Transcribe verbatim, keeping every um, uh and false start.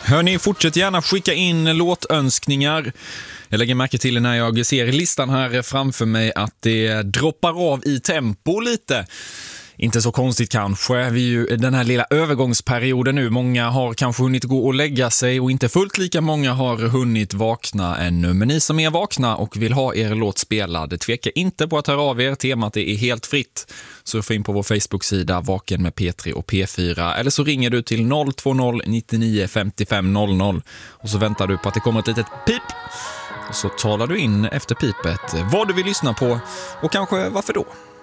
Hörni, fortsätt gärna skicka in låtönskningar. Jag lägger märke till när jag ser listan här framför mig att det droppar av i tempo lite. Inte så konstigt kanske, vi är ju den här lilla övergångsperioden nu. Många har kanske hunnit gå och lägga sig och inte fullt lika många har hunnit vakna ännu. Men ni som är vakna och vill ha er låt spelad, tveka inte på att höra av er. Temat är helt fritt. Surfa in på vår Facebook-sida Vaken med P tre och P fyra. Eller så ringer du till noll två noll nittionio femtiofem noll noll och så väntar du på att det kommer ett litet pip. Och så talar du in efter pipet vad du vill lyssna på och kanske varför då.